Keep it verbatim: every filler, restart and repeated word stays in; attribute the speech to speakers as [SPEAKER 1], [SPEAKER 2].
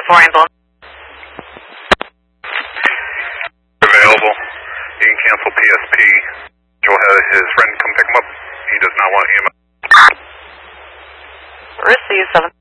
[SPEAKER 1] four ambulance.
[SPEAKER 2] Available. You can cancel P S P. Joel had his friend come pick him up. He does not want E M S.
[SPEAKER 1] Receive seven.